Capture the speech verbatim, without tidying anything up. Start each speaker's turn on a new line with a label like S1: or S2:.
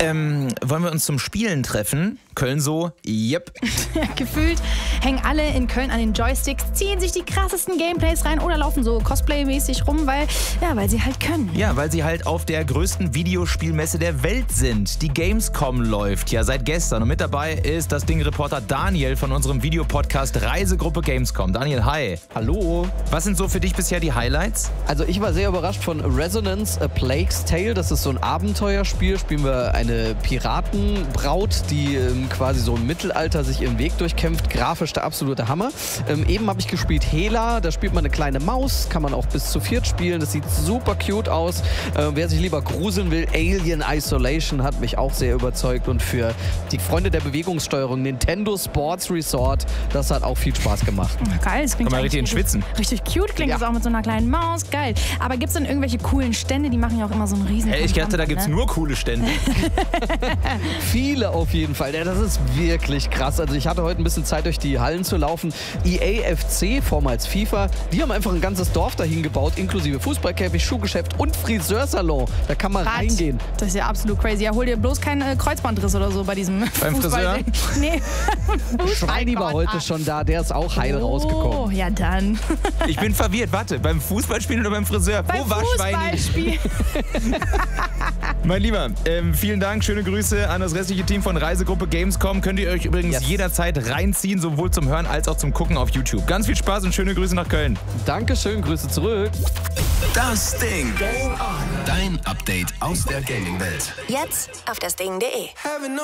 S1: Ähm, wollen wir uns zum Spielen treffen? Köln so, yep.
S2: Gefühlt hängen alle in Köln an den Joysticks, ziehen sich die krassesten Gameplays rein oder laufen so Cosplay-mäßig rum, weil, ja, weil sie halt können.
S1: Ja, weil sie halt auf der größten Videospielmesse der Welt sind. Die Gamescom läuft ja seit gestern und mit dabei ist das Ding-Reporter Daniel von unserem Videopodcast Reisegruppe Gamescom. Daniel, hi.
S3: Hallo.
S1: Was sind so für dich bisher die Highlights?
S3: Also ich war sehr überrascht von Resonance A Plague's Tale. Das ist so ein Abenteuerspiel. Spielen wir eine Piratenbraut, die ähm, quasi so im Mittelalter sich ihren Weg durchkämpft. Grafisch der absolute Hammer. Ähm, eben habe ich gespielt Hela. Da spielt man eine kleine Maus. Kann man auch bis zu viert spielen. Das sieht super cute aus. Äh, wer sich lieber gruseln will, Alien Isolation hat mich auch sehr überzeugt. Und für die Freunde der Bewegungssteuerung Nintendo Sports Resort, das hat auch viel Spaß gemacht.
S2: Geil, das klingt
S1: Kann man richtig
S2: richtig,
S1: schwitzen.
S2: richtig cute klingt
S3: Ja.
S2: das auch mit so einer kleinen Maus. Geil. Aber gibt es denn irgendwelche coolen Stände? Die machen ja auch immer so einen riesen
S1: Hey, ich dachte, da gibt's
S2: ne?
S1: nur coole Stände.
S3: Viele auf jeden Fall. Ja, das ist wirklich krass. Also ich hatte heute ein bisschen Zeit, durch die Hallen zu laufen. E A F C, vormals FIFA, die haben einfach ein ganzes Dorf dahin gebaut, inklusive Fußballkäfig, Schuhgeschäft und Friseursalon. Da kann man
S2: Was?
S3: reingehen.
S2: Das ist ja absolut crazy. Ja, hol dir bloß keinen äh, Kreuzbandriss oder so bei diesem
S1: Beim Friseur?
S2: Nee.
S3: Schweini war heute schon da, der ist auch heil
S2: Oh,
S3: rausgekommen.
S2: ja dann.
S1: Ich bin verwirrt. Warte, beim Fußballspielen oder beim Friseur?
S2: Beim
S1: Wo war Schweini?
S2: Fußballspiel.
S1: Mein Lieber, ähm, vielen Dank. Schöne Grüße an das restliche Team von Reisegruppe Gamescom. Könnt ihr euch übrigens
S3: Yes.
S1: jederzeit reinziehen, sowohl zum Hören als auch zum Gucken auf YouTube. Ganz viel Spaß und schöne Grüße nach Köln.
S3: Dankeschön, Grüße zurück.
S4: Das Ding. Dein Update aus der Gaming-Welt.
S5: Jetzt auf das Ding punkt de.